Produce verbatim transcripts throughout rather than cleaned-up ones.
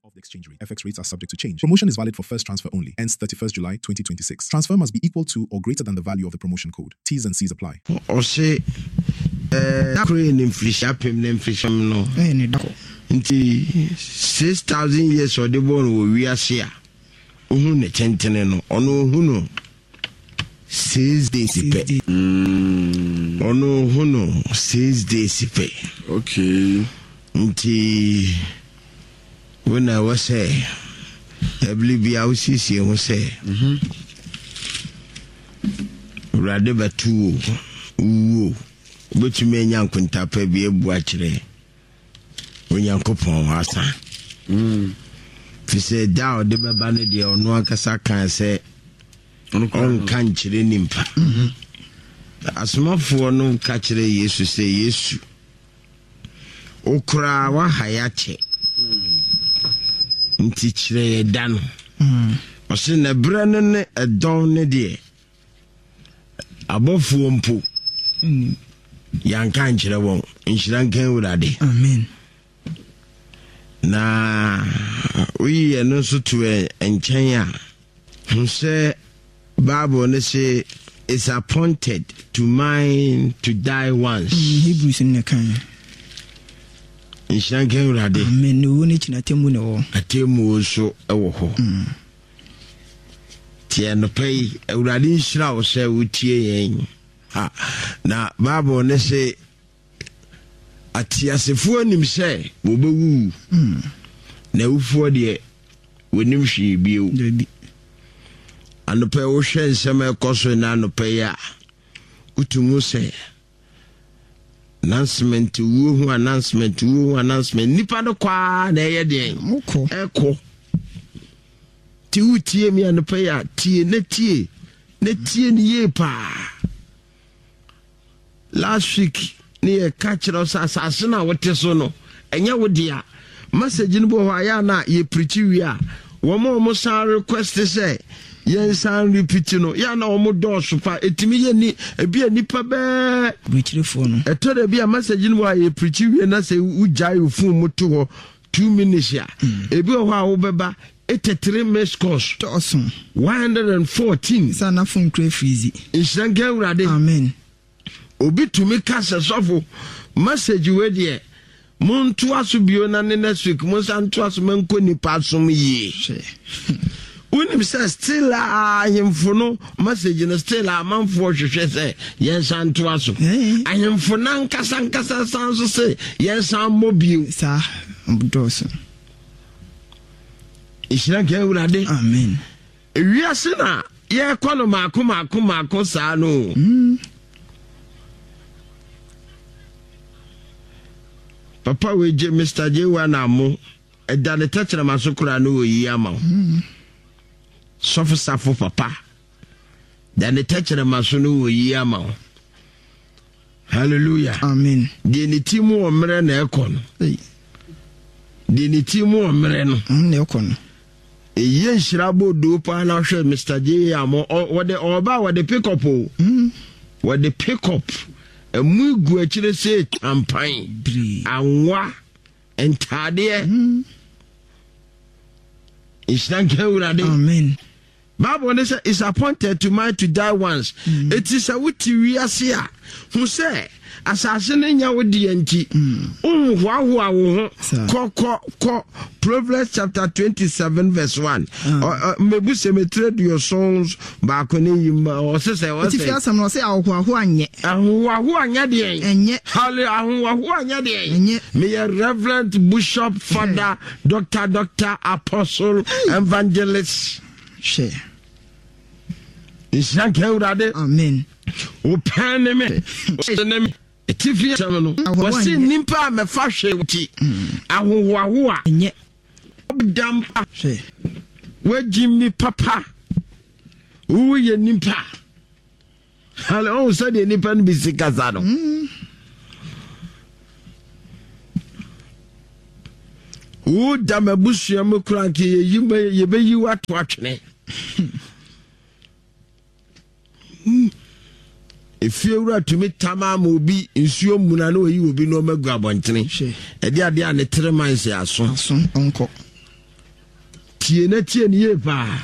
of the exchange rate. F X rates are subject to change. Promotion is valid for first transfer only. Ends thirty-first July twenty twenty-six. Transfer must be equal to or greater than the value of the promotion code. T's and C's apply. Or say, uh, creating fish up him, fish no. Six thousand years or the born we are here. Uhun ne chentene no. Ono huno. Six days pay. Ono huno. Six days pay. Okay. Nti when I was say, I believe I was see was say. Mhm. Rather but two. Ooh. But you may young quinta be a boachre. When young coupon was a. Hm. If you say down the babanity or no cassa can say on country nimpa. Mhm. As more for no catcher, yes, to say yes. Okra wa hayache. Nti chire dan. Mm. Ose na brane ne edon ne de. Abofu mpo. Mm. Yanka nchire won. Nchira nkan wurade. Amen. Na we eno so to enchen a. Nse Bible ne say is appointed to mine to die once. Mm, Hebrews in the kan. Inshanke urade amen no ni china temu ne wo atemu so ewo ho tie no pay urade nshira wo se wutie yen ha na Bible ne se atiasefo anim se wo bewu na ufo de wonim hwi bio anope wo hwe nsem ekoso na anope ya utumu se announcement wo announcement wo announcement nipa no kwa na ye de moko eko ti utie mi anopa ya tie na tie na tie ni ye pa last week ni e catch us asase na wote so no enya wo dia message ni bo ho ya na ye preach wi a wo mo mo san request say yen san repeat no ya na omo do so pa etimi ye ni ebi anipa be preach phone no eto de bi a message no wa ye preach wi na say ujai ofun moto ho two minutes ya ebi ho a wo beba eighty-three missed calls awesome one hundred fourteen sana phone cray freezy inshange urade amen obi tumi kasa sofo message we de muntu aso bio na next week mo san to aso manko ni pasom yi unim say still a himfo no message no still a manfo hwehwe say yen san to aso ahimfo nan kasa kasa san so say yen san mobile sa mbudoso ishira ke urade amen ewiase na ye kono mako mako mako sa no mm. Papa we je Mister J wana mo e da le tachere masokura no yi ama mm. Sofo safo papa da le tachere maso no yi ama hallelujah amen de ni timu o mere na ekono de ni timu o mere no na ekono e ye nshirabo do pa na hwe Mister J amo wo de oba wo de pick up o mm. Wo de pick up emu gu akire se campaign anwa entade mm. Ishanke urade amen Bible say is appointed to man to die once mm. It is a wuti wiase a hu say asase ne nya wodi anti unhwa ho awo ho ko ko Proverbs chapter twenty-seven verse one mebu se metrade your sons ba ko ne yima o se se o se ti asam no se awo ho anye awo ho anya de enye hale awo ho anya de enye me Reverend Bishop Father Doctor Doctor Apostle Evangelist she Ishan ke urade amen o pan me o me etifia tamano wasi nimpa me fa hwe wuti ahoho a enye dampa she wajimi papa wo ye nimpa halo o so de nimpa no bisika za no o damabusu am kranke ye ye be yi wato atwene if you were to meet Tama Mobi, in Sio Munano, you will be no Magabantini. E dia dia ne three months ya so. Uncle. tie na tie ne ye pa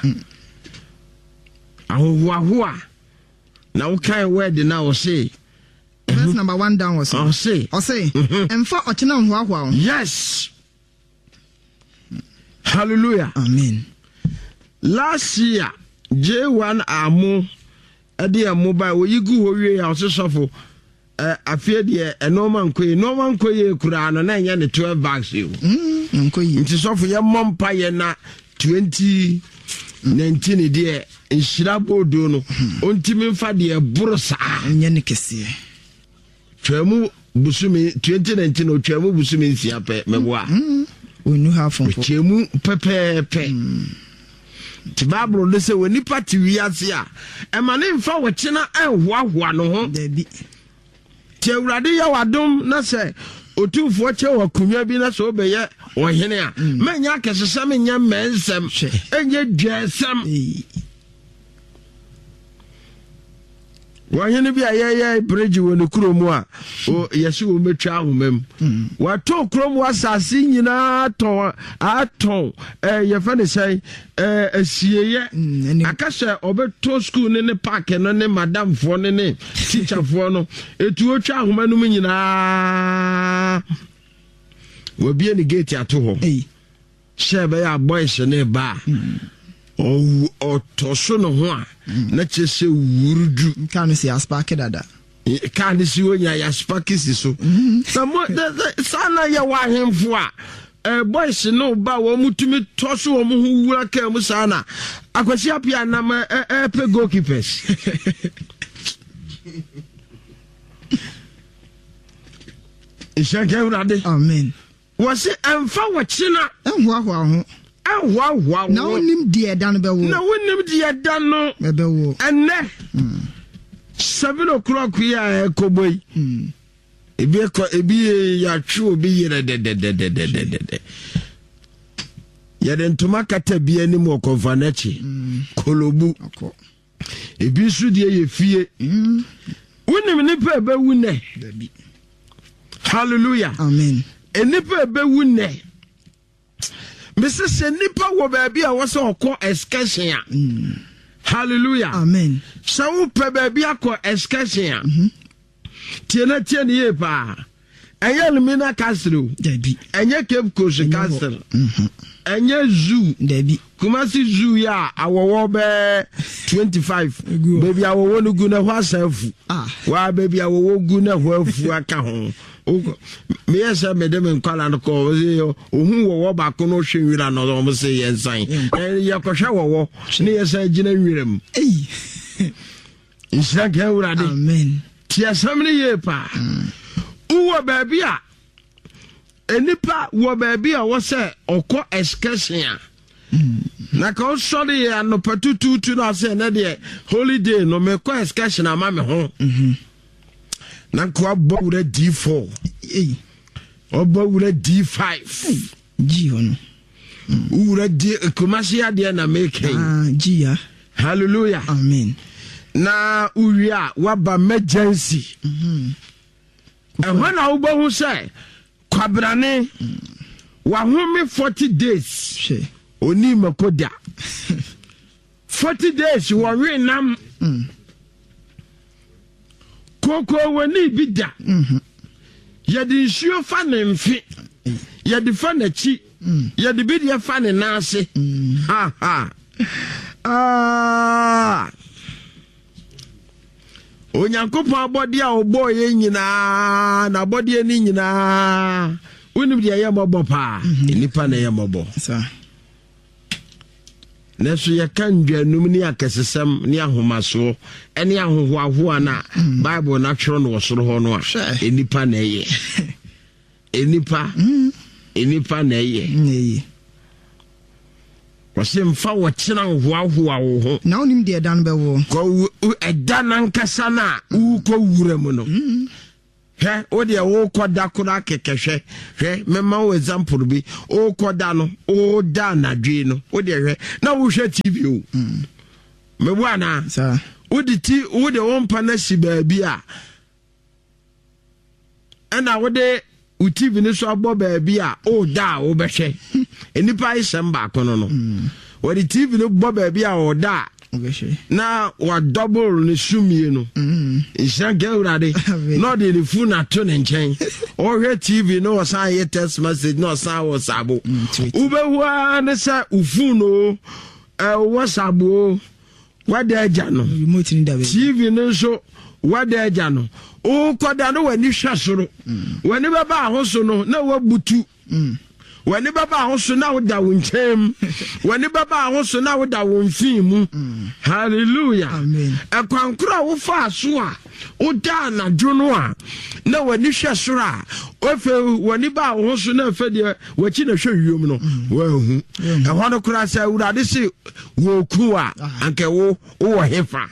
ahohoahoa na wo kan word na wo say verse number one down was oh say oh say emfa ochena hoahoa yes hallelujah amen. last year J one amo ade a mobile wo yigu ho wie ya ososofo eh afie de enoma nkoyi enoma nkoyi kura no na nya ne twelve bags yo mm nkoyi nti sofo ye mompa ye na twenty nineteen de enhira bodo no ontimi mfa de buru saa nya ne kese twemu busumi twenty nineteen o twemu busumi nsia pe meboa onu ha fon twemu pepepe ti Bible le se woni party wiase a e ma ne mfa wo kyena enhoahoa no ho dabi ti awurade ya wadom na se otufo kye wa kunwa bi na so beye ohene a manya kesesem nya mensem enye dwesem wahene bi ayeye bridge woni kromu a o yesi wo metwa ahomam wato kromu asase nyina ton aton eh ye fa ne sai eh asieye akase obeto school ne ne park no ne madam fo ne ne teacher fo no etu otwa ahomanum nyina wobie ni gate ato ho shebe ya boys ne ba o otoso no ho a na chese wurudu kan si aspake dada kan si onya ya spake si so samo sana ya wa hemfo a eh boys no ba wo mutumi toso wo mu wura ka mu sana akwasi apia na ma eh pe goalkeepers ishanke urade amen wasi emfa wachina enhoahoa ho ahwa na onim die dan be wo na wonim die dan no be wo enne seven o'clock ya ekoboi ebi ko ebi ya twu obi yere de de de de de de ya den tuma kata bi anim okonfanachi kolobu ebi su die ye fie wonim ni pa be wune hallelujah amen enipa be wune Missus Nipa wo baby a was okọ excursion a. Hallelujah. Amen. So wo pe baby akọ excursion a. Mhm. Tie na tie ne pa. Enye Lumina Castle. Dabi. Enye Cape Coast Castle. Mhm. Enye zoo. Dabi. Kumasi zoo ya awowo be twenty-five. Baby awowo no gu na ho asafu. Ah. Wa baby awowo gu na ho afu aka ho. Me yesa me dem nkwala no ko yo ohun wo wo ba ko no hwenwira no mo se yensan eh ya ko hwa wo ne yesa gina nwirem eh insha ga urade amen tia samne ye pa uwo baabi a enipa wo baabi a wo se okọ excursion na ko sori ya no patutu tu na se na de holiday no me ko excursion ama me ho mhm na kwa bawura D four eh obawura D five G ono ura D komasi ade na make ah G ya hallelujah amen na uria waba emergency mhm ehwa na wo bahu say kwabrane wa home forty days she oni makoda forty days wo we nam mm. Koko wani bida mhm yedi nsuo fa ne mfe yedi fa na chi yedi bidia fa ne nase ha ha ah onyankopon abodi a obo ye nyina na abodi ani nyina unim dia ye mobo pa nipa na ye mobo sa Nesu ya kanjwa numni akesesem ni ahomaso eni ahohoahoa na Bible na twero no wosoro ho no a enipa na eye enipa enipa na eye eye wase mfa wo kyena ahohoahoa wo ho na onim de dan be wo ko edana nkasa na u ko wura mu no he o de wo koda kura kekehwe hwe mema wo example bi o koda no o da na dwe no o de hwe na wo hwe T V o me bua na sa o de ti o de won pa na si ba bi a ana wo de u T V ni so abo ba bi a o da o be hwe enipa isem ba kono no we the T V no bo ba bia o da na wa double ne sumie no isha gewrade no de the phone ato ne nchen o hwe T V no san ye text message no san WhatsApp ubewa ne sa ufu no eh WhatsApp o wada aja no remote ni da be T V no so wada aja no o koda no wani hwa soro wani baba ahoso no na wabutu wani baba ahoso na woda wonchem wani baba ahoso na woda wonfimu hallelujah amen ekwankura wo fa so a oda na dwono a na wani hwa soro a ofe wani ba ahoso na fe de wachi na hwa wiom no wahu ehwa no kura se urade se wo ku a anke wo wo hefa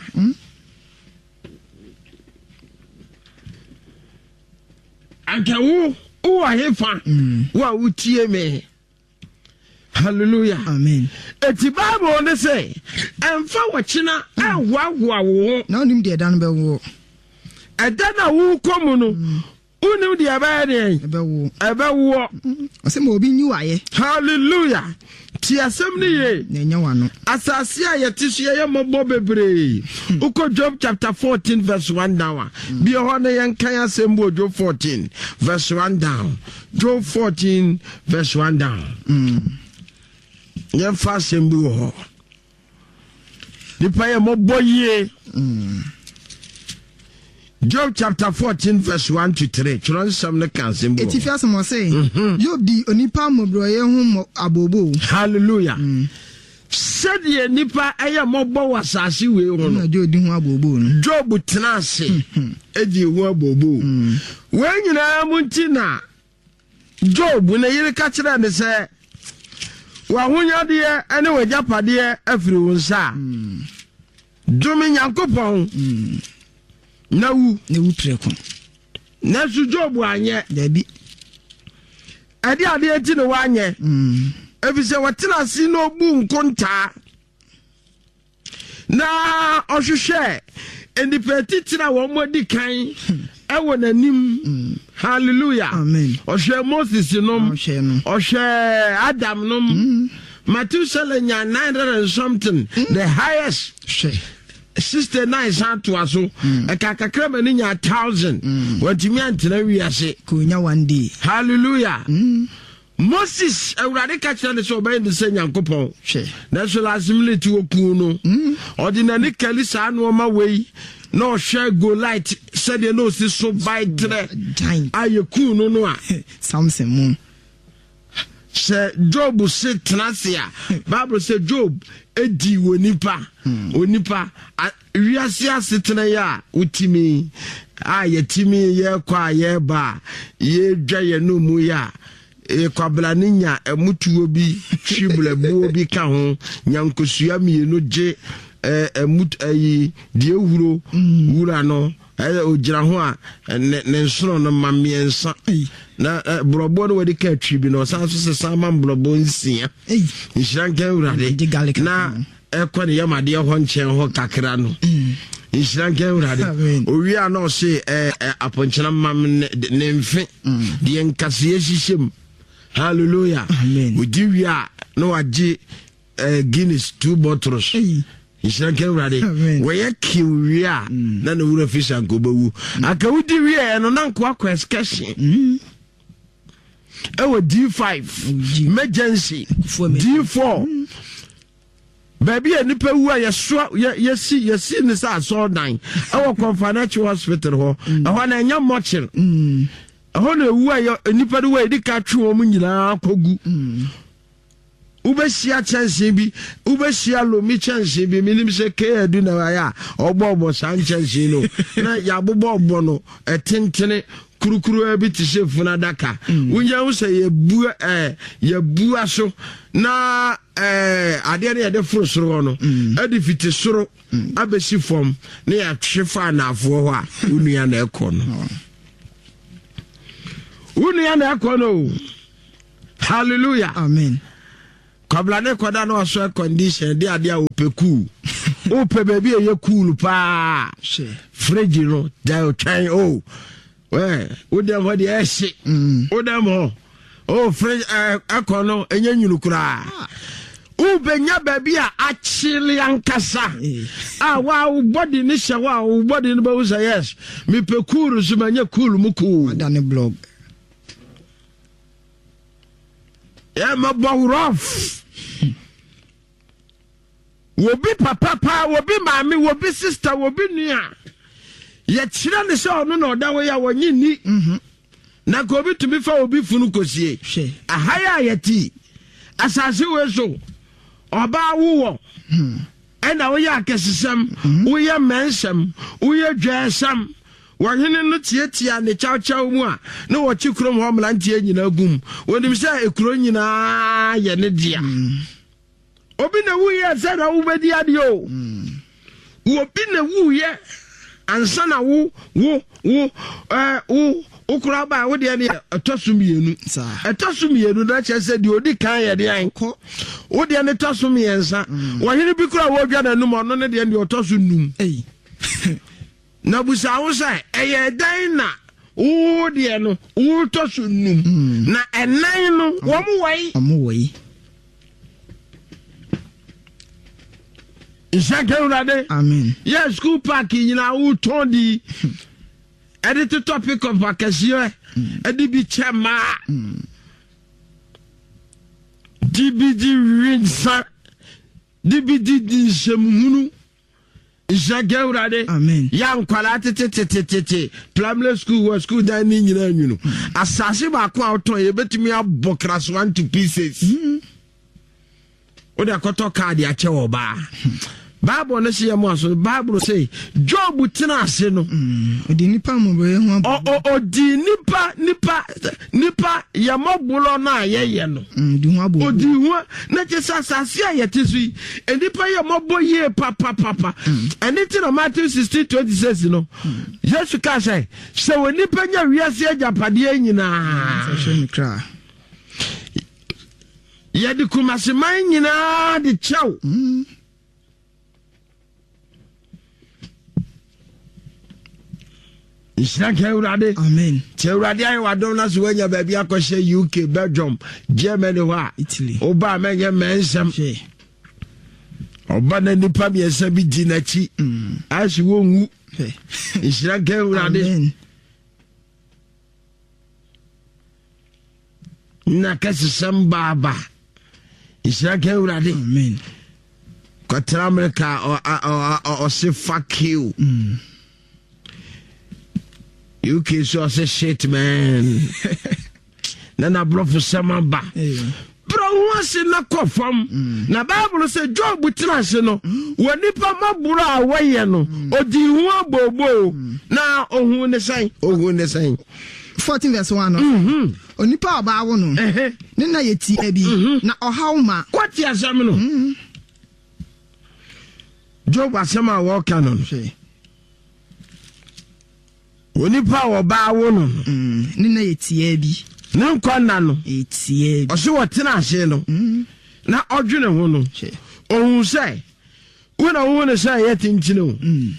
anke wo wo hefa wa utie me hallelujah amen eti bible ne say emfa wachina ahwaahwa wo na onim de dan be wo eda na wo komu no unim de aba de be wo ebe wo ose ma obi nyi waye hallelujah ti asem ne ye na nya wano asase a yetisu ye mabo bebre uko Job chapter fourteen verse one down bi ho na yen kan asem bo Job fourteen verse one down Job fourteen verse one down mm yen fa asem bi ho di pa ye mabo ye mm Job chapter fourteen verse one to three. Children some ne kan sembo. Etifia some say. Job di onipa mobroye hu abobo. Hallelujah. Said ye nipa eye mobo wasase we hu no. Job di hu abobo no. Job tenase. Edi hu abobo. We nyina muntina. Job na yire ka kire ne se wa hunya de ene wajapade afiri wonsa. Dumi Nyankopon. Na wu na wu preko na su Job anye da bi ade ade eti no wanye mm ebise watena si no bu nkonta na ohwehwe endipeti tira wo modi kan ewo nanim hallelujah amen ohwe Moses nom ohwe no ohwe Adam nom Matthew nya nine hundred and something the highest she sister nine santo aso e kakakra mani nya one thousand watimi antena wiase ko nya one day hallelujah Moses awurade ka kire ne so obey ne se Nyankopon she na so lasimility oku no ordinary kalisa no ma wei no share go light said no si so by tre ayeku no no a Samson mu se Job se trasia Bible say Job edi wonipa onipa wiase asetena ya utimi a yetimi ye kwa ye ba ye dwa ye no mu ya e kwabla ninya emutuo bi twibule buo bi ka ho nyankosua mienu je emut ayi die wuro wura no ogira ho a ne nsoro no mamiensa na brobo no wadi ka twibi no san so se sama brobo nsia nshranka urade na ekọ ne yamade ho nchen ho kakra no nshranka urade owi a no se aponchena mam ne mfe de nkase hihiem hallelujah odi wi a no agi Guinness two bottles Ishanke urade we ye kiwi a na no wura fish anko bawu aka wudi wi e no na nko akwa excursion ewo D five emergency D four baby enipa wu a yeso yesi yesi ne sa so dan ewo Confinancial Hospital ho eho na enya mochil eho na wu a enipa de we edika twe o mu nyina kogu ubesia chanse bi ubesia lomi chanse bi minim se ke edu na ya obobo san chanse no na ya bobo obo no etentene kurukuru abi ti se funa daka unya wo se ye bu eh ye bu aso na eh ade ne de furu soro no adi fiti soro abesi fom na ya twefa na afo ho a unua na ekọ no unua na ekọ no hallelujah amen Kabla ne kwada no aso condition de ade a opeku ope baby ye cool pa she fridge no da o twan o we wo dem ho de eshi wo dem ho oh friend eh akono enye nyunu kura ubenya baby a achili ankasa ah wa body ni hye wa body ni ba usa yes me pe cool so manya cool mu cool dane blog yeah ma bo rough wo bi papa pa wo bi mami wo bi sister wo bi nua ye kire ne se ono na oda wo ya wonyi ni mhm na ko bi tumi fa obi funu kosie ahaya yeti asase we so oba wo hmm ena wo ya kesesem wo ya mensem wo ya dwasam wo hene no tietia ne chawchaw mu a na wo chikrom ho mlantie nyina gum wonim se ekuro nyina ye ne dia obi na wo ye se na wo bedi ade o wo bi na wo ye ansa na wo wo wo eh wo ukura ba wo de ne atosumienu atosumienu na chese de odi kan ye de anko wo de ne tosumiensa wo hene bi kura wo dwa na num ono ne de ne otosunum ei na busa wo sai eye dan na wo de no wo tosunum na enan no wo mu wai amu wai Ishakeurade amen yes school park nyina wo tondi edit topic of vacation edi bi chema D B D rinsa D B D di semhunu Ishakeurade amen ya nkwala tetetetetete primary school or school dan ni nyina nwunu asase ba ko auton ye betumi abokras one to pieces oda koto card ya che oba Bible no say mo so Bible say Job tena ase no odi nipa mo be ho o o odi nipa nipa nipa ya mobulo na ayeye no di ho abo odi ho na che sasase ayete so nipa ya moboye papa papa eni no Matthew sixteen twenty-six no Jesus ka say se woni pa nya wiase agapade anyina so she mi kra ya di kumase man nyina di chaw Ishakeurade amen Cheurade ayi wadom na so wanya baby akoshe U K Belgium Germany wa Italy oba menye mensem oba na nipa bi esa bi di na chi ashi wonwu Ishakeurade amen na kasi sambaba Ishakeurade amen kwatra America o o o se fuck you mm. U K so say shit man. Nana bro for samamba. Bro wants na kofam. Na Bible say Job tena se no. Woni pa mabura awaye no. Odi hu abobo. Na ohun ne san. Ohun ne san. fourteen verse one no. Mhm. Onipa aba wo no. Eh. Ne na yeti abi. Na ohawma. Kwati asam no. Mhm. Job asama wo kanon. Onipa wo ba wo no mm ni na yetie bi ne nkwana no etie bi o se wo tena ase no na odwene ho no ohun se wona wo ne se ye tinchino mm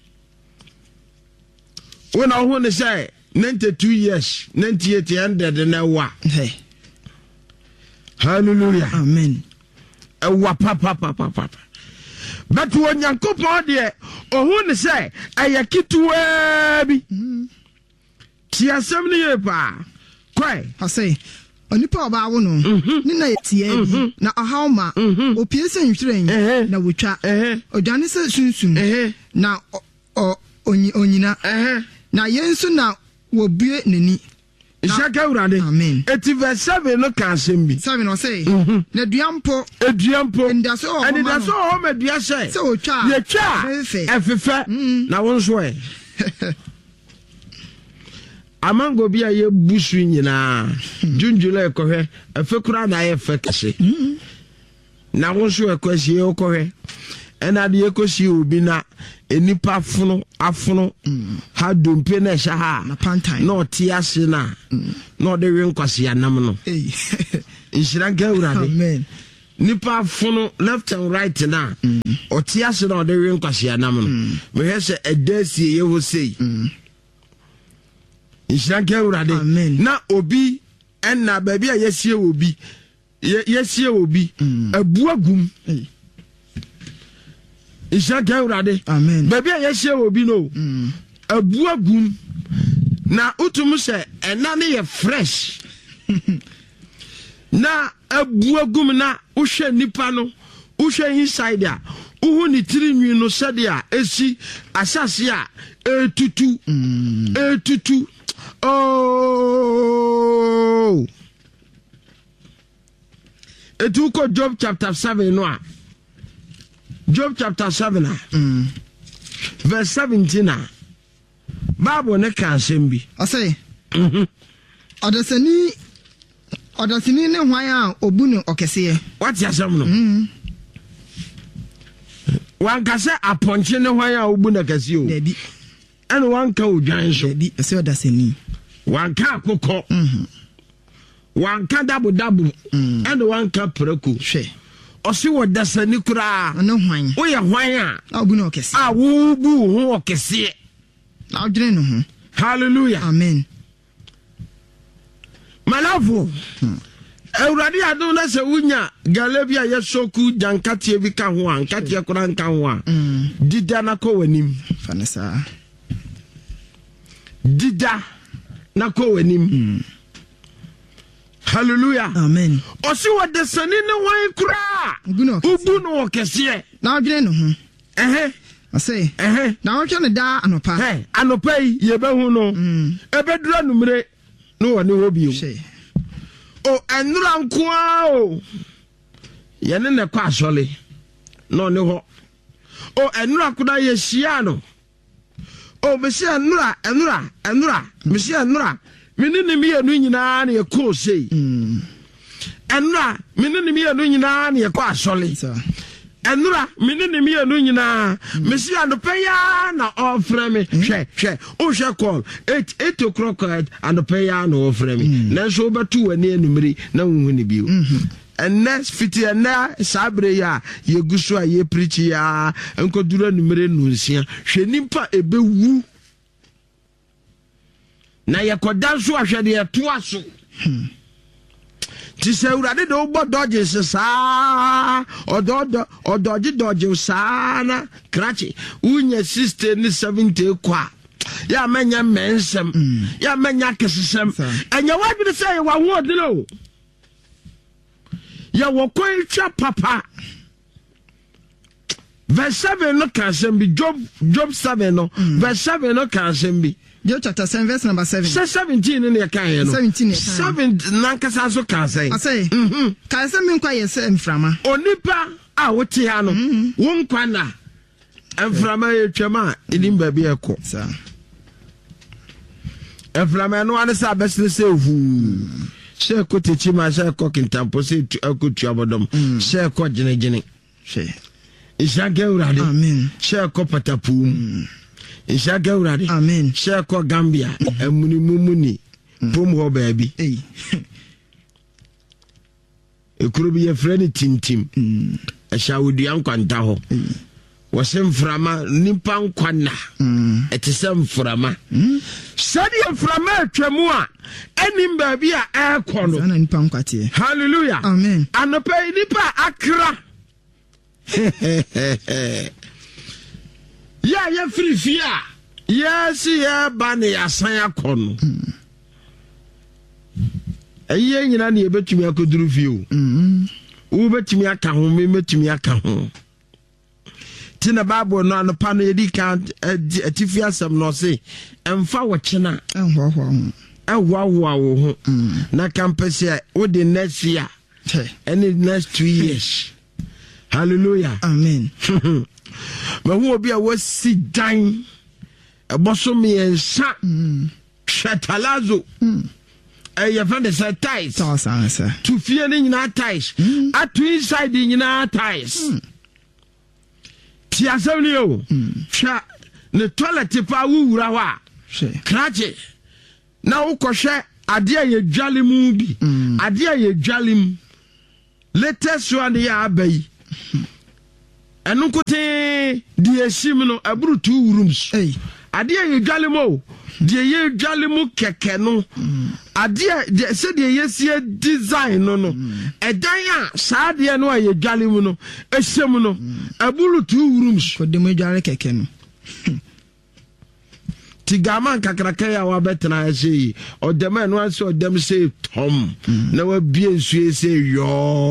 wona wo ne se ninety-two years ninety-eight hundred na wa hey hallelujah amen e wa papa papa papa but when Yankopon de ohun ne say ayakituwa bi ti asem ne ye pa kwai ase onipa oba wo no ni na yetie bi na ohawma opie se nhwiren na wotwa odwane se sunsun na onyina na yensu na wobue nani Ishakeurade amen eighty verse seven no kan sembi seven no say na duampo eduampo ndaso o and ndaso o medua say se otwa ye twa efefe na wonso e amango bia ye busu nyina junjula ekohwe efekura na ye fekese na wonso ekosi ye okohwe ena de ekosi obi na enipa funo afuno ha dompe na sha ha na otiase na na ode wen kwase anam no inshira gaurade amen nipa funo left and right na otiase na ode wen kwase anam no me hese edasi ye ho sei inshira gaurade na obi enna baby a yesie obi yesie obi abu agum isha gawrade amen baby a yesie obi no abu agum na utum se enna ne ye fresh na abu agum na uhwe nipa no uhwe inside a uhu ni tirinwi no sede a esi asase a etutu etutu oh etuko Job chapter seven no a Job chapter seven a mm. verse seventeen a Bible ne kan sembi I say mhm odasani odasani ne hwan a obu ne okese what ya sam no mhm wan ka se aponche ne hwan a obu ne kase o debi ene wan ka odwan so debi se odasani wan ka akoko mhm wan ka dabu dabu ene wan ka preko hwe osi wodasani kura no hwan wo ye hwan a obu ne okese a wo bu ho okese na odwene no ho hallelujah amen malafo Euradi adu na se wunya galebia yesoku jankatie bi ka ho an katie kura nka ho a dida na ko wanim fanesa dida na ko wanim hallelujah amen osi wodesani ne wan kura ubu no okese na odwene no ho ehe ase ehe na wotwe ne da anopa eh anopa yi ye behu no ebedura numre no woni wo bi o enura nkoa o yene ne kwa asole no ne ho o enura kuda ye hia no o mesi enura enura enura mesi enura menene mi anu nyina na ye ko sei enura menene mi anu nyina na ye kwa asole enura menene mi anu nyina mesi anopeya na ofre me hwe hwe o hwe call eight eight o'clock anopeya na ofre me na so betu wani enumri na hu ni biu and next fifty na sabre ya ye gusu a ye preach ya enkoduru enumre nunsia hwe nimpa ebewu na ye kodanso ahwede ye to aso ti se urade do bo dodge sa ododo odoji dodge sa na krachi unye sister ni seventy kwa ya menya mensem ya menya kesesem enya wadbi say wa ho odilo ya wo kwetwa papa verse seven no kan sembi job job seven no verse seven no kan sembi Job chapter seven verse number seven. Say seventeen in the kan no. seventeen. seven nankasa so kan say. I say. Mhm. Kan say me kwa yese mframa. Onipa a wote ha no. Won kwa na mframa etwema enim ba bi ekọ. Sa. Mframa no ane sa besle se hu. Se ko techi ma se ko kintampo se akutu abodom. Se ko gine She. Ishanke urade. Amen. Se ko patapum. Ishaga urade amen sheko Gambia emuni mumuni pom ho baabi eh ekuru ye friend tintim e shawudi ankwanta ho wo semframa nipa nkwana ete semframa sadi emframa atwamu a enim baabi a ekono ana nipa nkwate hallelujah amen anopa nipa akra ya ya free fear yes ya bane ya san akono ayi nyina ne ebetumi akoduru fie o wo betumi aka ho me betumi aka ho tina bible no anopa no yedi kan atifi asem no se emfa wo chena enhoho ho ehwaho wo ho na campus wo the next year and the next two years hallelujah amen ma hu obi a wasi dan eboso me ensa shatalazo eh ya fande sa ties tasansa to fie ni nyina ties atu inside nyina ties ti asawni o sha ne toilet pa wuwura ho a krache na ukohwe ade a ye dwalemu bi ade a ye dwalem latest one ya abai enu kote di esim no aburu two rooms eh ade a ye dwalemo de ye dwale mu keke no ade de se de ye sie design no no edan a saa de no aye dwale mu no ehyem no abulu two rooms ko de mu dwale keke no Tigaman kakraka ya wa betena ese o dem no anse o dem say tom na wa bie nsu ese yo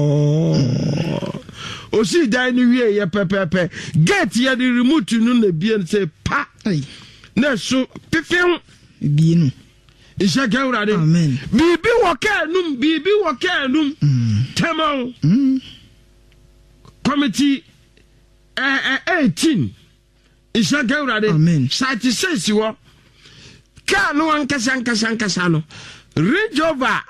o si dan ni wie ye pepepe gate ye di remote nu na bie say pa na so pefem bie nu isha ka urade amen bibi wo ka num bibi wo ka num temo committee eh eighteen isha ka urade amen site six wo ka no ankasa ankasa ankasa no Range Rover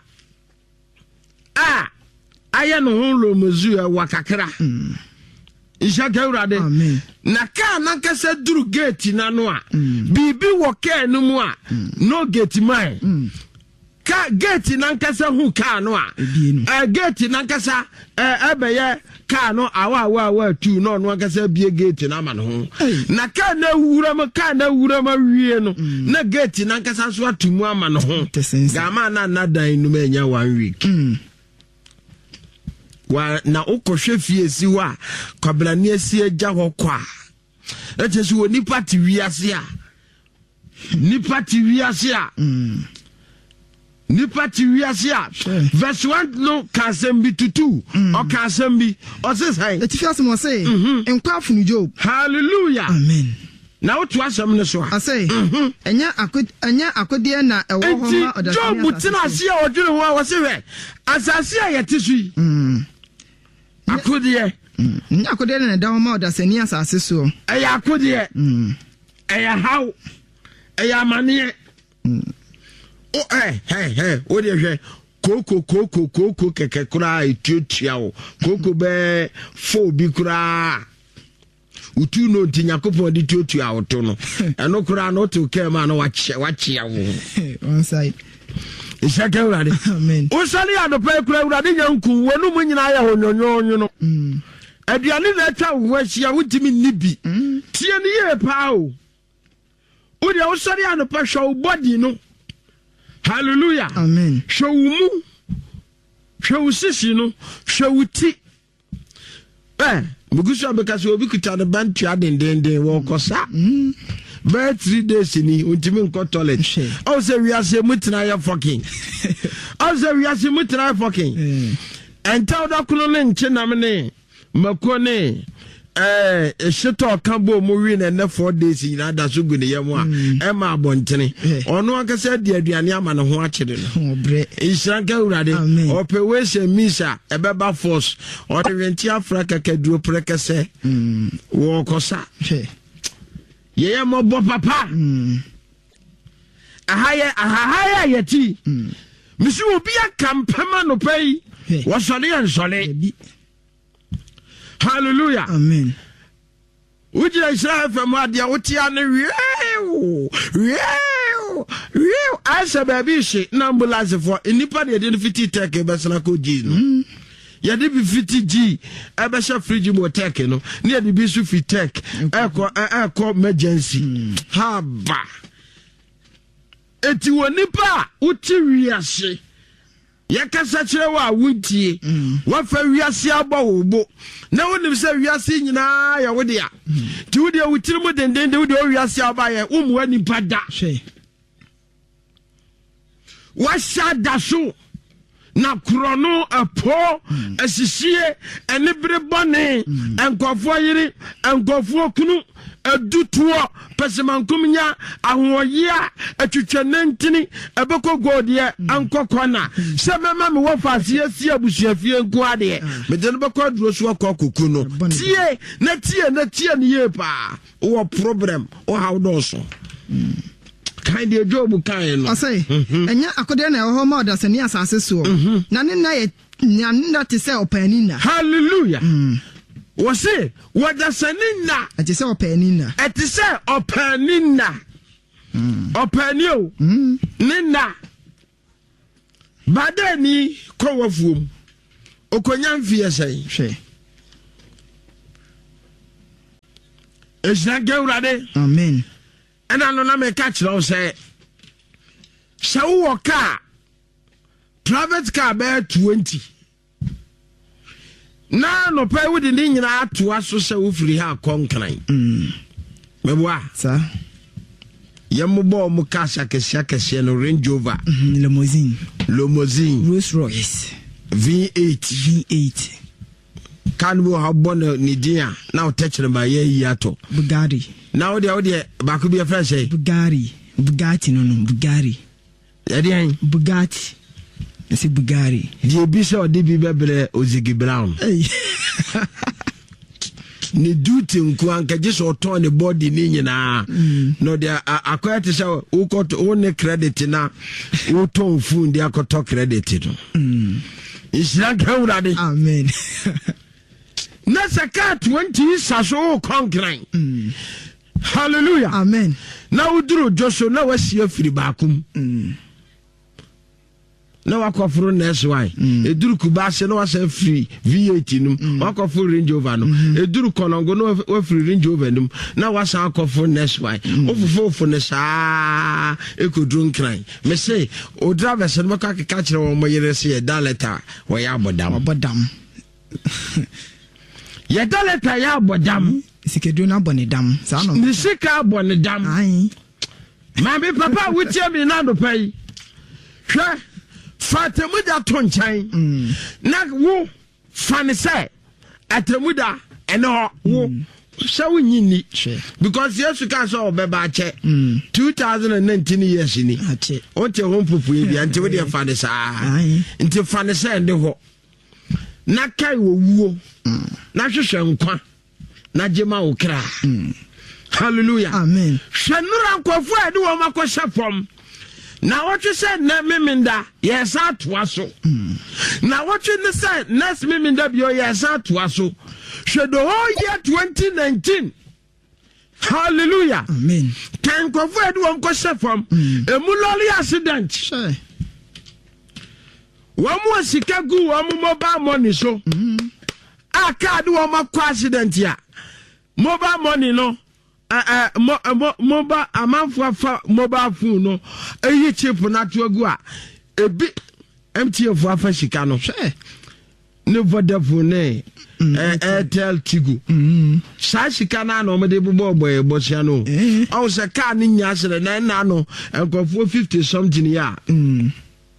ah aya no ho mazu e wakakra isha ka urade amen na ka na ankasa duru gate na no a bibi wo ka no mu a no gate mai ka gate na ankasa hu ka no a eh gate na ankasa eh ebeye ka no awa awa awa tu no no ankasa bie gate na ma no ho na ka na wura ma ka na wura ma wie no na gate na ankasa so atumu ama no ho ga ma na na dan no ma nya one week wa na ukohwe fie si wa kwabrani asi agya ho kwa eche so ni party wiase a ni party wiase a ni party wiase a verse one no can be to two or can be or says hey the first one say enkwa funu Job hallelujah amen na otu asem ne so I say enya akod enya akode na ewo ho ma odasani Job tina ase a odwere ho a wo se we asase a yete so yi akode nya akode na da ho ma odasani asase so e ya akode e ya haw e ya mane o eh hey hey o de hwe koko koko koko keke kura etiotia o koko be fo bi kura utu no tinyakopon di etiotia o to no eno kura no to ke ma no wache wache ya wo one side isaka urade amen o sali adopa kura urade nyanku wonu mu nyina ya honyonyo no mm aduane na atwa wo ahia wutimi nibi tie ne ye pa o o de o sali adopa hwa body no hallelujah amen showumu showusisi no showuti eh mugusu abeka so obi kuta the band tua dendenden wo kosa mm by three days ni untimi nko toilet o say we are say mutina ya fucking o say we are say mutina fucking and tell that kuno ne nche na me makone eh shito kambo mu wi na na four days ina da so gu ne yam a e ma abontene ono akasa di aduane ama ne ho akede no obre isranka urade ope we se misa e beba force o de renti africa kaduro prekese wo kosa ye ye mo bo papa ahaya ahaya yeti misi obi akampama no pai wo sole en sole hallelujah amen ujira Israel fam adia wotia ne wieo wieo wieo asa baby she na ambulance for inipa de de fifty take besana ko ji no ya de bi fifty g e be sha fridge mo take no ne de bi su fit take e ko e ko emergency haba eti wonipa uti wiase yakasa kire wa wuntie wa fa wiase aba wo na wonim se wiase nyina ya wode a ti wode wutiri mu dendende wode wiase aba ye umu ani pada she wa shada so na krono apo asisie ene bere bone enkofo yiri enkofo kunu adutuo pesemankumnya ahoyia atwitwanentini ebeko godie ankokona se mema me wo fasie sie abusuafie nko ade me de no beko aduro so akokoku no tie na tie na tie ne ye pa wo problem o how do so kind of Job kind no say enya akode na ho ma odasani asase so na ne na ye na na te se opani na hallelujah wose wadasani na ate se opani na ate se opani na opani o nina badani kowafuom okonya mfie sai hwe esna gewrade amen and I know na me catch no say Shawu car private car be twenty. Na no pay with the nyina to aso se wo free ha konkran. Mm. Meboa. Sir. Yemubo mu kasha kesia kesia no Range Rover. Mm-hmm. Limousine. Limousine. Rolls Royce. V eight. V eight. Can we have one Nidia now touching by ye yato? Bugatti. Now the audio back will be a fresh Bugatti. Bugatti no no Bugatti. Yadian Bugatti. I say Bugatti. The Bishop or D B Bebre Ozigi Brown. Ni duty nkuanka just oton the body ni nyina no dia akwaya te say wo got one credit na wo ton phone dia akoto credit no mm isira kawrade amen na saka twenty saso konkran mm hallelujah amen na uduro joso na wasi afiri baakum mm na wakofuru next why eduru kubase na wasa free V eight num wakofuru Range Rover no eduru konongo no wa free Range Rover num na wasa akofuru next why ofufo ne saa ekodru nkran me say o driver se no ka ka kire wo moyere se ye daleta wo ya bodam bodam ye daleta ya bodam sikedu na bonedam sa no ni sika bonedam ai ma be papa wutie mi na do pai hwe Fatamuda tonchan mm. na wo fane say atamuda eno wo so nyini because yesu ka so obeba che mm. twenty nineteen years ni ache o te hon popu e bia nti wo de fane saa nti fane say nde ho na kai wo wuo mm. na hwehwe nkwa na jema wo kra mm. hallelujah amen hwenura nkofo e de wo makosha fom. Now what you said, ne miminda, yes, at waso. Now what you said, next miminda, yes, at waso. Should the whole year twenty nineteen. Hallelujah. Amen. Can go for one question from a muloli accident. Sure. One more Chicago, one mobile money, so I can't do one more accident here. Mobile money, no. Uh, uh, mo, uh, mo, mobile amount for mobile phone no a chip na to go a bit empty of wafa shikano sure no Vodafone eh Airtel Tigo mm sa shikana no me de bobo boy bosia no o se car ni nya sere na na no enkofo fifty something ya mm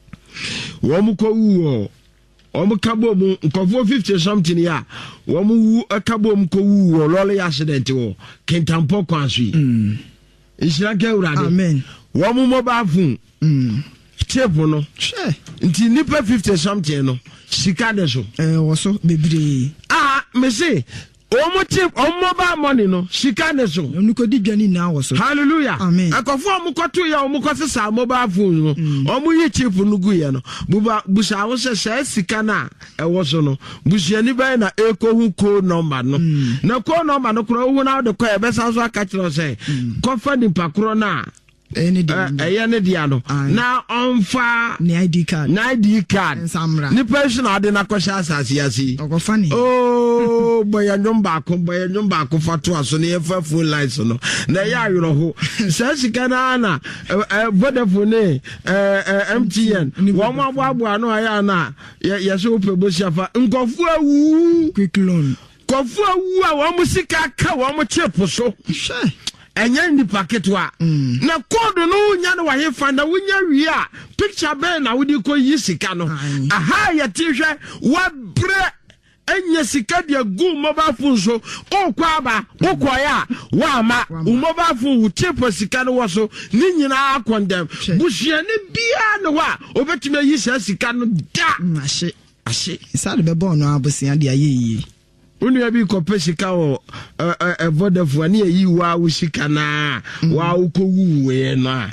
wo mu ko wu o kabo mu nkofo fifty something ya wo mu kabo mu ko wu lole accident wo kentampo kwanso mm isira ke urade amen wo mu mobile phone mm chip no sure nti nipa fifty something no sika de so eh wo so bebre ah me say o mo chip o mobile money no sika de so onu ko di dwani na wo so hallelujah amen akofo o mo koto ya o mo kosesa mobile phone no o mo yi chip no gu ye no buba busa wo se se sika na e wo so no busia ni bai na eko hu code number no na code number no kro hu na de ko e be san so aka kire se ko fa ni pakro na any day eh ne dia no na onfa ni I D card na I D card samra ni person ade na kwasha asase yasi o funny oh boy anyom ba ko boy anyom ba ko fato aso ne efa phone lines no na ya yoro ho se sika na na Vodafone eh M T N wo mo abo abo aya na ye so pebosia fa nkofu awu quick loan kofu awu a wo mo sika ka wo mo chip so sure enya ndi paketwa mm. na code no nya no wahe fanda wonya wi a picture ben na wodi ko yi sika no aha ya tihwe wa bre enya sika dia gu mobile phone so o kwa ba o kwa ya wa ma o mobile phone wo chip sika no wo so ni nyina akondem buhie ne bia no wa obetime yi sika no da ashe ashe isa de bebo no abosia de ayeyi unu ya bi ko pesika o e Vodafone yi wa usika na wa ukowu we na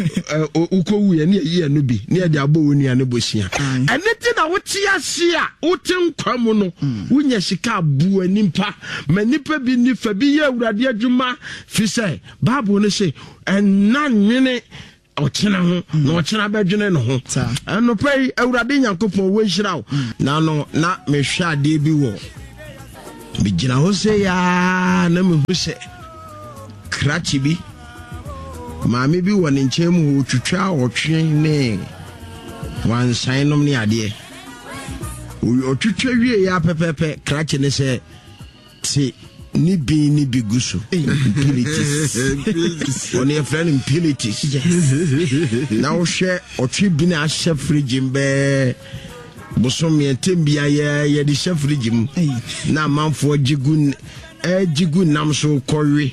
ukowu ye ne yi anu bi ne de abo oni ane bosia eneti na wote ase a wote nkwam no wunya sika abu animpa manipa bi ni fa bi ye awurade adwuma fi se bible no se enanwene ochena ho na ochena badwene no ho eno pai awurade nyankopon wo nhira na no na mehwa ade bi wo Bijina hose ya na me huse krachi bi maame bi wɔ ne nkyɛn mu twitwa ɔtwe ne wansan nom ne ade ɔtwitwa wie ya pepepe krache ne sɛ ti ni bi ni bi gusu impurities on your friend impurities now share ɔtwe bi na ahyɛ fridge mbe bosom ye tembia ye ye di hyɛ fridge mu na manfo jigu eh jigu nam so kɔwe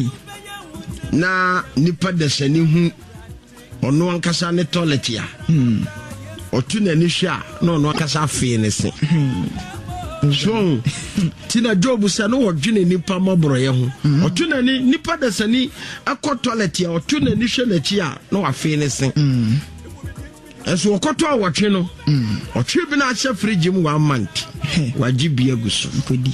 na nipa desani hu ɔno ankasa ne toilet ya ɔtu na ni hwɛ a na ɔno ankasa afee ne se so tina job say no wodwene nipa mabro ye ho otu na ni nipa desani akɔ toilet ya otu na ni hwe na chi a na wafe ne sen eso okoto awotwe no otwe bi na ahye fridge mu one month waji bi aguso kodi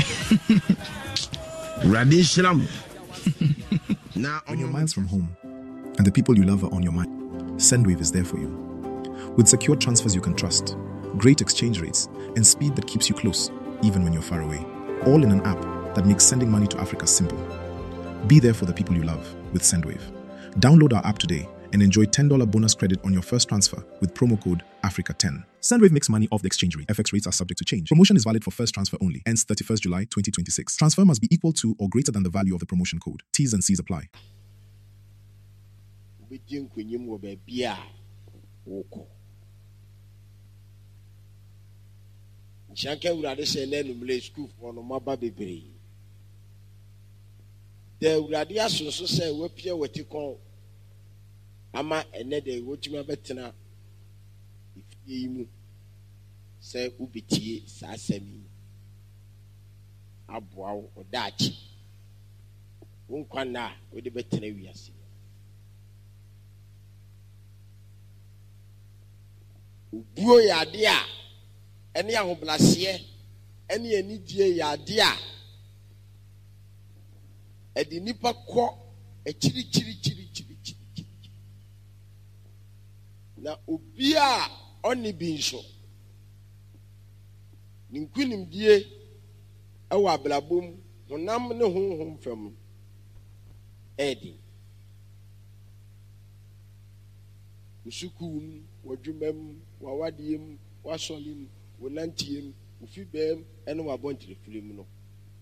radi shram now when you're miles from home and the people you love are on your mind, Sendwave is there for you with secure transfers you can trust, great exchange rates, and speed that keeps you close, even when you're far away. All in an app that makes sending money to Africa simple. Be there for the people you love with Sendwave. Download our app today and enjoy ten dollars bonus credit on your first transfer with promo code Africa ten. Sendwave makes money off the exchange rate. F X rates are subject to change. Promotion is valid for first transfer only. Ends thirty-first July twenty twenty-six. Transfer must be equal to or greater than the value of the promotion code. T's and C's apply. Shanka urade se na numle school for no maba bebre de urade asonso se wapia watikon ama ene de wotuma betena ifie mu se ubetie sa asami aboawo odachi wonkwa na wode betena wiase ubuo yade a eni ahoblase eni anidie yade a edi nipa kɔ echiri chiri chiri chiri chiri na obi a ɔne bi nso ninkunim die ɛwɔ ablabom honam ne honhom fam edi usukum wadwumam wawadiem wasolim wonantiem ufibem ene wabontire filim no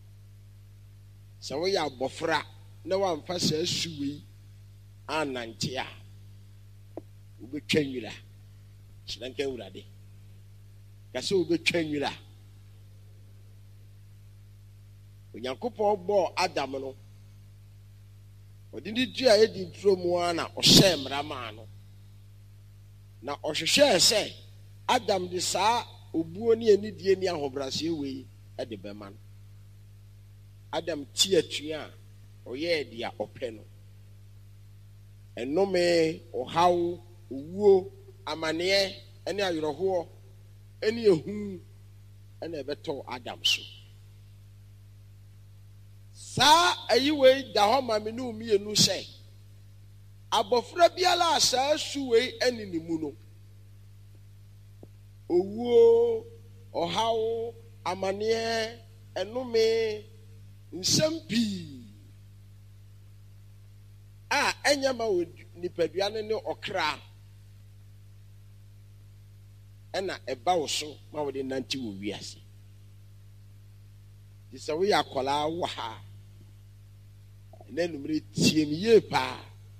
sawo ya abofra na wamfa sa suwi anante a ubetwanwira chilanka urade kase ubetwanwira onyankopɔ bɔ adam no odindi dua edi ntromu ana ɔhyɛ mrama no na ɔhwehwɛ sɛ adam de saa obuo ni anidie ni ahobrase we e de bema no adam ti atua oyɛ dia ɔpɛ no enome ɔhaw owuo amane ene ayeroho ene ehu ene ebeto adam so saa ayiwe da ho ma me no mi enu sɛ abofra biala saa suwe ene ni mu no owuo ɔhaw amane enome nsɛmpi a enyama nipadua ne ne ɔkra ɛna ɛba wo so ma wo de nante wo wiase disa wo ya kola wo ha na numere tiem ye pa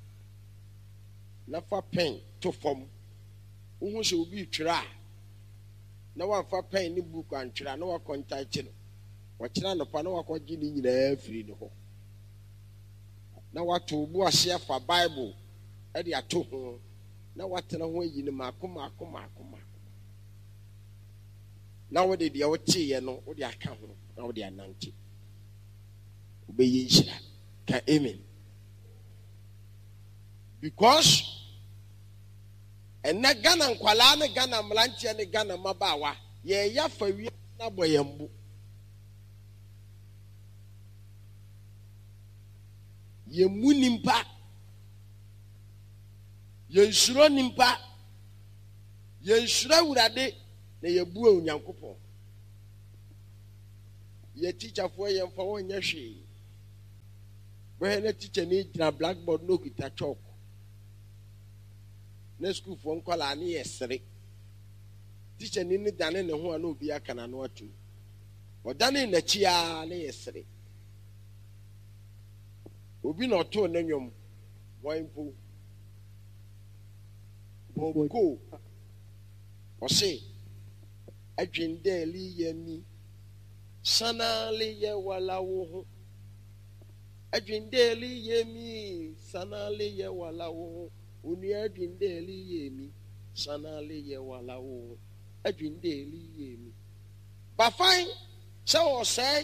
na fa pen to fom wo hu se obi twira na wa fa pen ni book antwira na wa contact no wa kira no pa na wa kɔgye ni nyinaa firi no ho na wa to bu ase afa bible e de ato ho na wa tena ho yi ni maako maako maako maako na wo de de wo tie no wo de aka ho na wo de anante obeyi nhyira ka amen because ena Ghana nkwala ne Ghana mlantia ne Ghana mabawa ye ya fa wi na boyembu ye munimpa ye nsuro nimpa ye nsuro wurade na ye bu onyankopɔ ye teacher fo ye mfa wo nya hwe When a teacher needs a blackboard, no kita chalk. No school phone call an yesterday. Teacher needed done in the one who be a canon or two. Or done in the chia yesterday. Will be not two name wine pool. Go or say, a dream daily yeni. Sanali ye walawo. Adwin daily yemi. Sanali ye walawo. Uni adwin daily yemi. Sanali ye walawo. Adwin daily yemi. But fine, so say.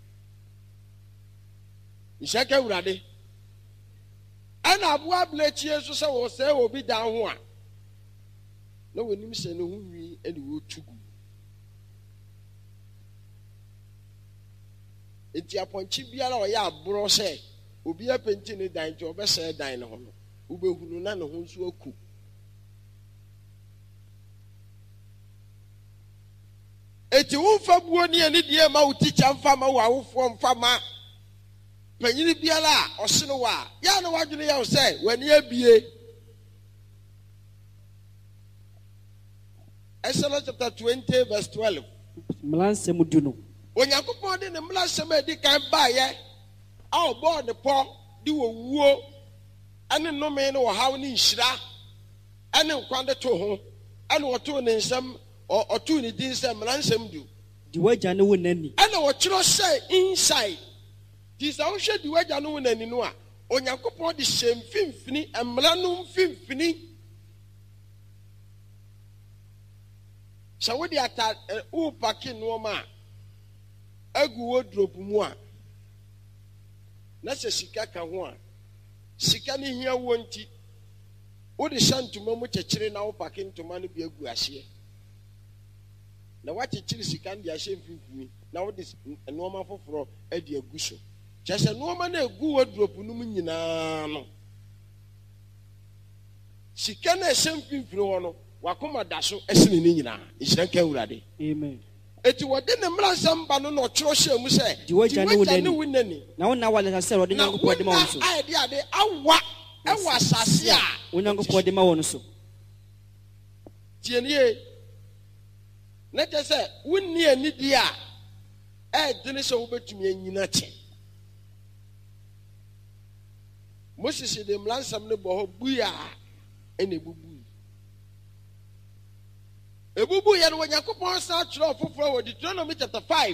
Ishake urade. And abua blechi yesu so say obi dan ho a. No wenim se no hu wi ene wo tugu. Enti aponchi biara o ya abro se obi apenti ne dan ti obese dan ne ho no ubehunu na ne ho nso aku eti wo fa buo ne ani die ma wo ticha mfa ma wo awofo mfa ma panyini biara o se no wa ya na wadwene ya wo se wani abie Exodus chapter twenty verse twelve Mlanse muduno Onyankopon de ne mlasem edi kan baaye a obo de po di wo wuo ane nome ne wo haw ne nhira ane nkwande to ho ane wo to ne nsam o to ne din sam mlansem du di waja ne wo nani ane wo kiro say inside di sa wo hwe di waja ne wo nani no a Onyankopon de hyem fimfini emla no fimfini so wo di ata u paki no ma agu wardrobe mu a na se sika ka ho a sika ne hia wonti wo de shantuma mu kyekere na wo pake ntoma no bi agu ahye na wa kyekere sika ndi ahye mfimfimi na wo de enoma foforo adi agu so kyese enoma na agu wardrobe no mu nyina no sika na ahye mfimfiri ho no wakoma daso esene ni nyina ihira ka urade amen eti wode ne mransam ba no no kyoro hye mu se di waja ne ne wunani na wona wala se ro de nyankopon de ma won so ai de ade awa ewa asase a onyankopon de ma won so tienie na te se wunni ani di a e de ne se wo betumi anyina che Moses de mransam ne bo ho buya ene bubu Ebubu ya no Yakopon sa tro foforo wo Deuteronomy chapter five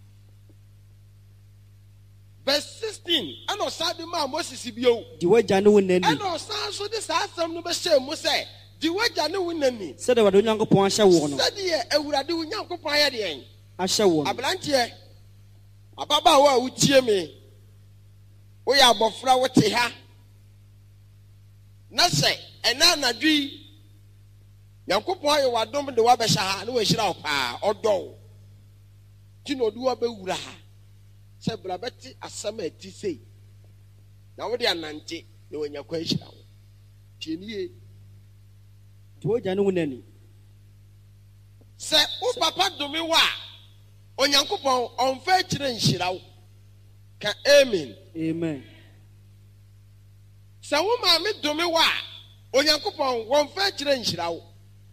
verse sixteen and osade ma Moses bio di waja ne wo nani and osan so de sa asem no be hye mu se di waja ne wo nani se de wado Nyankopon ahye wo no se de ewurade wo Nyankopon ya de en ahye wo no ablante ababa wo a utie me wo ya abofra wo te ha na se ena anadwi Yankopon ayo wadom de wabehya ha na wahira wo pa odo ti no du wabewura ha se bra beti asama ati sei na wo de anante na wanya kwa hira wo tienie di waja ne wo nani se wo papa domi wa Onyankopon onfa kire nhira wo ka amen amen se wo ma me domi wa Onyankopon wonfa kire nhira wo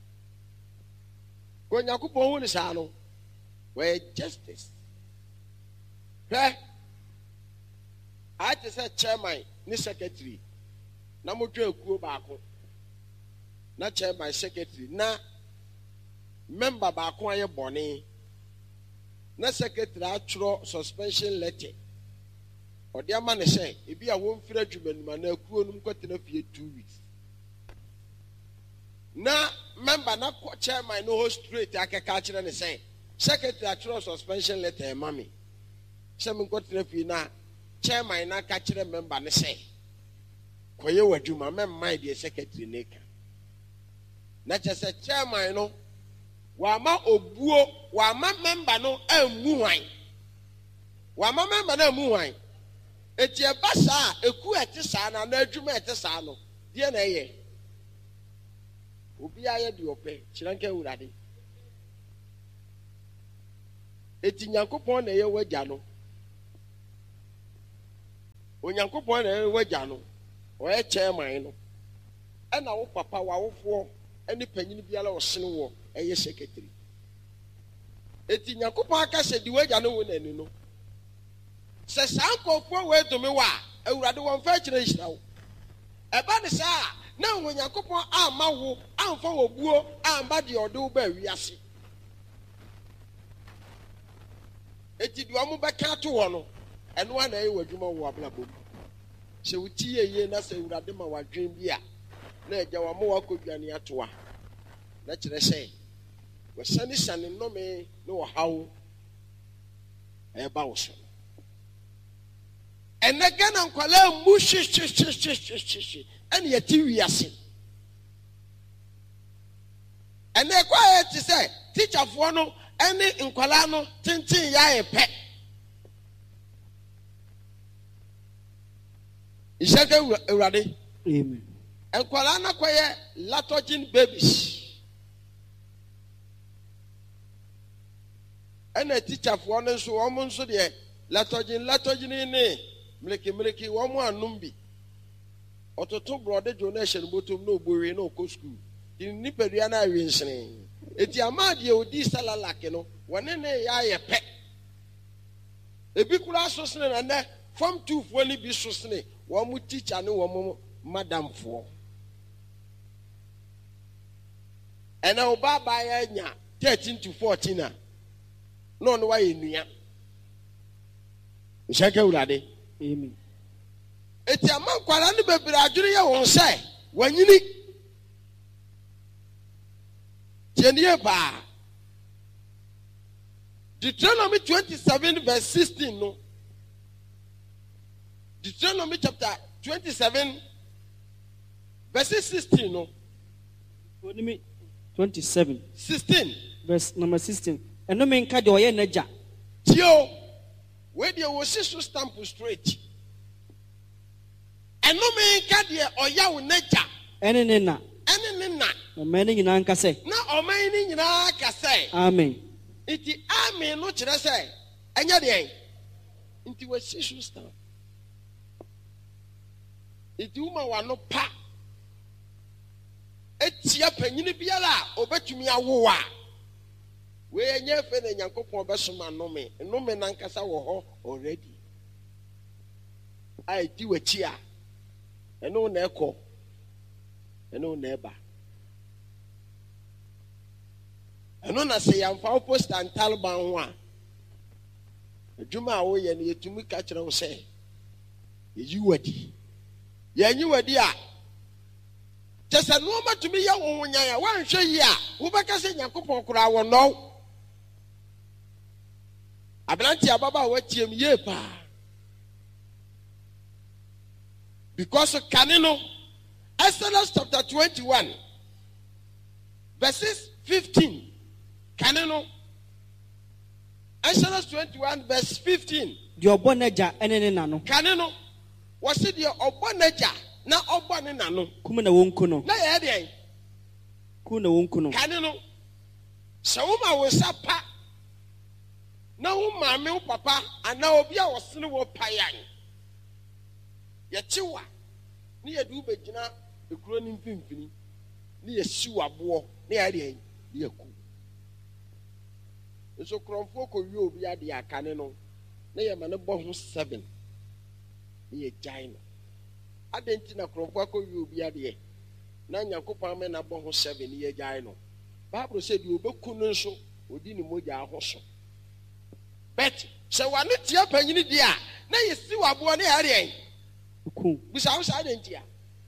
Onyankopon hu ni sa no we justice he I just said chairman ni secretary na mo twa akuo baako na chairman secretary na member baako aye bone na secretary atworo suspension letter odi ama ne say ebi a won fira dwumanuma na akuo num kwetena fie two weeks na member na chairman no host straight akeka kire ne say secretary atworo suspension letter mami se me kwetena fie na chairman na ka kire member ne say koye wadwuma memman de secretary neka na chese chairman no wa ma obuo wa ma member no amu wan wa ma member na amu wan eti e basa eku ete sa na na adwuma ete sa no de na eye obi aye de ope chiranka urade eti Nyankopon na ye wagya no onyankopɔn na ɛwɔ wagya no ɔyɛ chairman no ɛna wo papa wawofoɔ ɛne panyin biara ɔsene wɔ ɛyɛ secretary eti nyankopɔn aka sɛ di wagya no wɔ n'ani no sɛ saa nkɔfoɔ wɔ edome wɔ a awurade wɔn fɛ kyerɛ hyira wo ɛba ne saa na onyankopɔn ama wo amfa wɔ buo amba deɛ ɔde wo ba wiase eti deɛ ɔmo bɛka to wɔ no ɛno ana ɛyɛ w'adwuma wɔ abrabɔ mu sɛ wotie yie na sɛ awurade ma wadwen bi a na agya wɔn mo wakɔdwane atoa na kyerɛ sɛ wɔsane sane nnome ne wɔhaw ɛba wo so ɛnɛ Ghana nkwalaa mu hyehyehyehyehye ɛne yɛte wiase ɛnɛ ɛkɔ a yɛte sɛ tikyafoɔ no ɛne nkwalaa no tenten yɛ ayɛ pɛ nhyɛka awurade amen nkwalaa no kɔyɛ latogen babies ɛna tikyafoɔ no nso wɔn nso deɛ latogen latogen ne mmereke mmereke wɔn anom bi ɔtoto brɔde dwo na ɛhyɛ no bɔtɔm na ɔbɔwie na ɔkɔ sukuu de nipadua no awie nsene eti ama deɛ odi salalake no wɔne ne yɛ ayɛ pɛ ebi kura so sene na nɛ fam tuufoɔ ne bi so sene wɔn mo tikya ne wɔn mo madamfoɔ ɛna ɔbaa baa yɛ nya thirteen to fourteen a na ɔno wayɛ nnua nhyɛnka awurade amen eti ama nkwara no bebree adwene yɛ wɔn sɛ wɔnyini tiɛniɛ paa Deuteronomy twenty-seven verse sixteen no Deuteronomy chapter twenty-seven verse sixteen no Deuteronomy twenty-seven sixteen verse number sixteen ɛno me nka deɛ ɔyɛ n'agya tio wei deɛ wɔsi so stamp straight ɛno me nka deɛ ɔyɛ wo n'agya ɛne ne na ɛne ne na ɔman no nyinaa nka sɛ na ɔman no nyinaa ka sɛ amen nti amen no kyerɛ sɛ ɛnyɛ deɛ nti wɔsi so stamp nti woma wano pa etia panyini biara a obetumi awo a we enye fe na Nyankopɔn bɛsoma nnome nnome nankasa wɔ hɔ already ai di wachi a ɛno na ɛkɔ ɛno na ɛba ɛno na sɛ yɛmfa wo poster ntalban ho a adwuma a woyɛ no yɛtumi ka kyerɛ wo sɛ yɛyi wadi yɛnyi wadi a kyɛ sɛ noɔma tumi yɛ wo ho nyan a woanhwɛ yi a wobɛka sɛ Nyankopɔn koraa wɔ nɔw aberante ababa a watiem yie paa because kane no Exodus chapter twenty-one verses fifteen kane no Exodus twenty-one verse fifteen deɛ ɔbɔ n'agya ɛne ne na no kane no wɔsi deɛ ɔbɔ n'agya na ɔbɔ ne na no kum na wɔnku no na yɛ deɛ kum na wɔnku no kane no sɛ woma wo nsa pa na wo maame wo papa anaa obi a wɔsene wɔ payan yɛkye wa ne yɛde wo bɛgyina ekuro ne mfimfini ne yɛsi waboɔ ne yɛ deɛ ne yɛku nso kurɔmfoɔ kɔwie obi adeɛ akane no na yɛma ne bɔ ho seven ne yɛgyae no adɛn na kurɔmfoɔ akɔwie obi adeɛ na Nyankopɔn ama na bɔ ho seven ne yɛgyae no Bible sɛ deɛ obɛku no nso odi ne mogya aho so bet sɛ wano tia panyini deɛ a na yɛsi waboɔ ne yɛ deɛ ku bisa wo saa adɛn tia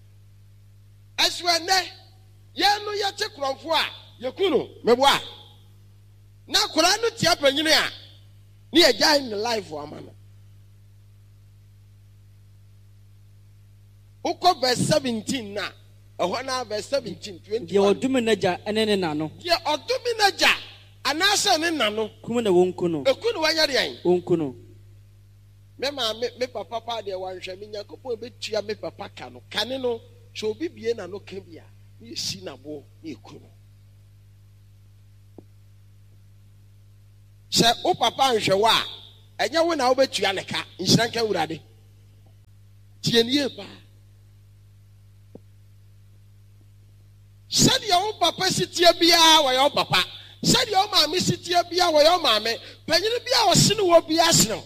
ɛsoɛ nnɛ yɛn no yɛte kurɔmfoɔ a yɛku no mɛboa na koraa no tia panyini a ne yɛgyae ne life ama no wokɔ verse seventeen na ɛhɔ na verse seventeen twenty deɛ ɔdome n'agya ɛne ne na no deɛ ɔdome n'agya anaasɛ ne na no kum na wɔnku no eku no wanyɛ deɛ wɔnku no me ma me me papa pa deɛ wanhwɛ me Nyankopɔn betua me papa ka no kane no sɛ obi bie na no ka bia ne yɛsi nabo ne eku no sɛ wo papa nhwɛ wo a ɛnyɛ wo na wobɛtua ne ka nhyira nka Awurade tienie ba said your papa sitia bia wa your papa said your mama sitia bia wa your mama panyin bia o sene wo bia sene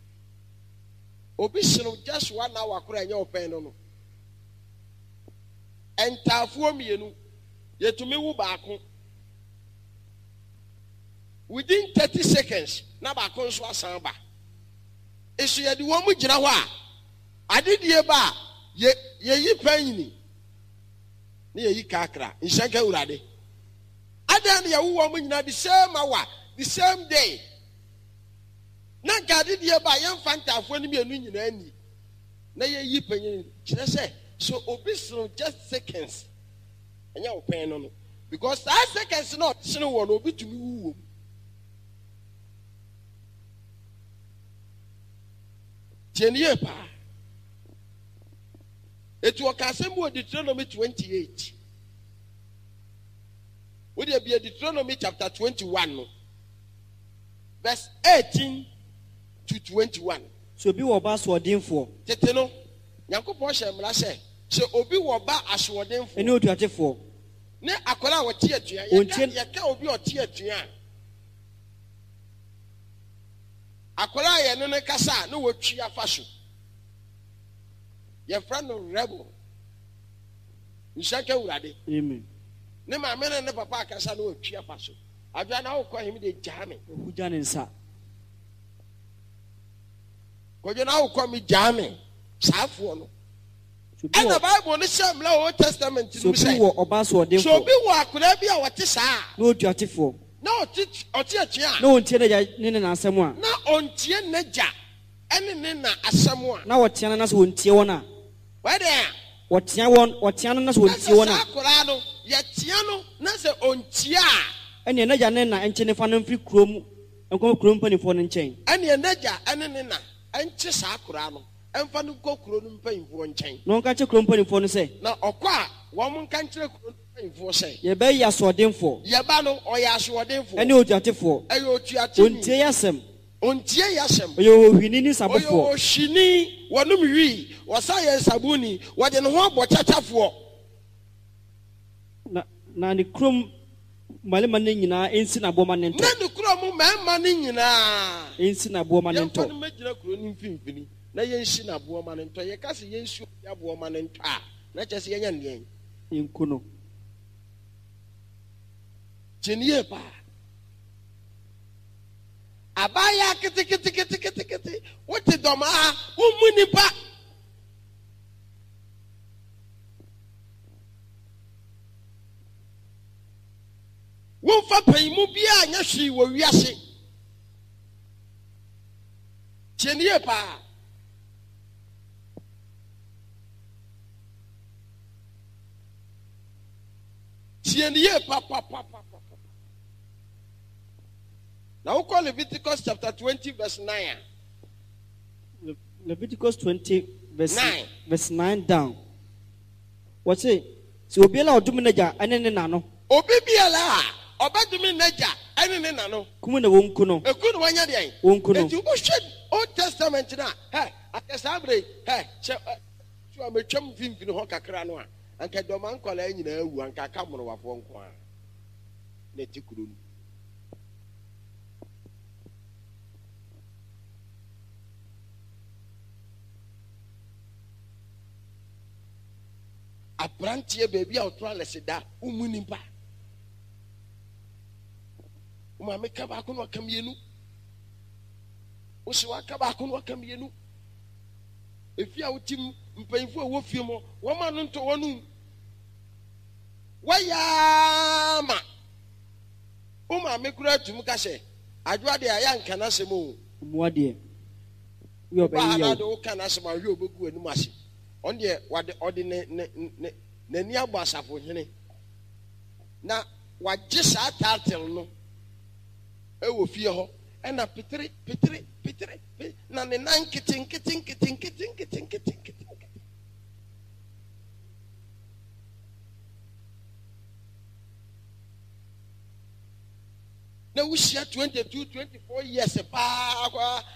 obi sene just one hour kura nya open no no entafuo mienu yetumi wu baako within thirty seconds na baako nso asan ba esu ye de wo mu gina ho a adedie ba ye yi panyini ne ye yi kakra nshanka urade adan ye wo mu nyina the same hour the same day na gadedie ba ye mfantafuo ne mienu nyina ani na ye yi panyini kire se so obi so just seconds enya open no no because that seconds not sene wo no obi tumi wuwo tienie pa etu okasembu Deuteronomy twenty-eight we dey be Deuteronomy chapter twenty-one no verse eighteen to twenty-one so bi wo ba so odinfo tete no Yankopon hye mra hye se obi wo ba asodenfo ene otuatefo ne akola wo tie atua ye ka obi o tie atua akola ye no ne kasa ne wo twi afaso ye friend no rebel nshaka urade amen ne ma me ne papa akasa ne wo twi afaso adwa na wo ko him de jame huja ne nsa ko je na wo ko mi jame saafo no and the Bible ne sham la Old Testament so bi wo oba so odemfo so bi wo akola bia wote saa na otuatefo na oti oti atua na ontie na ne ne asɛm a na ontie naja ene ne na asɛm a na wotia na so ontie wona wede a wotia won wotia na so ontie wona akora no ye tia no na se ontie a ene naja ne na enche ne fa no mfi krom enkom krom panifo no nkyɛn ene naja ene ne na enche sa akora no emfa no kokuro no mpanifo nkyɛn no nka che krom panifo no se na ɔkɔ a wo mo nka nkyere kuro mpanifo se ye be ya so odemfo ye ba no ɔyɛ asoɔdenfo ene otuatefo ɛyɛ otuatefo ontie yasɛm ontie yasɛm oye ohwini ni sabofo oye ohwini wɔnum wi wɔsa yɛ sabuni wɔde ne ho abɔ kyakyafoɔ na na ne krom malema ne nyinaa ensi na boma ne nto na ne kuro mu mɛma ne nyinaa ensi na boma ne nto yɛmfa no magyina kuro no mfimfini na yɛnsi na boɔma ne ntɔ yɛka sɛ yɛnsi ya boɔma ne ntɔ a na kyerɛ sɛ yɛnya nneɛn enkuno kyenie pa abaya kete kete kete kete kete wote dɔm a womu nipa womfa panyimu bia nyɛ hwee wɔ wiase kyenie pa kyenie pa pa pa pa pa now we call Leviticus chapter twenty verse nine. Le- Leviticus twenty verse nine. verse nine down. What say? So obiela odum naja ene ne nano. Obi biala obadumi naja ene ne nano. Kumu na wonku no. Eku no wanya de. Wonku no. Enti wo hwed Old Testament na, hey, akasabre, hey, che so ametwam finfini ho kakra no a. Anka doma nkola nyina awu anka kamoro wafo nko a. Na tikuru no. Abrantie baby a otra leseda umu nimpa uma me ka ba ko no kamienu o se wa ka ba ko no kamienu efi a wotim mpanfo a wo fie mo wo ma no nto wonu waya ma uma me kura tum ka se adwa de aya nka na semo Mu ade. We obey ba you. do kana sema hwe obegu anu ase on de wade ode ne ne n'ani abɔ asafo hene na wagye saa title no ɛwɔ fie hɔ ɛna petere petere petere na ne nan nkete nkete nkete nkete nkete nkete nkete na wuhyia twenty-two twenty-four years paa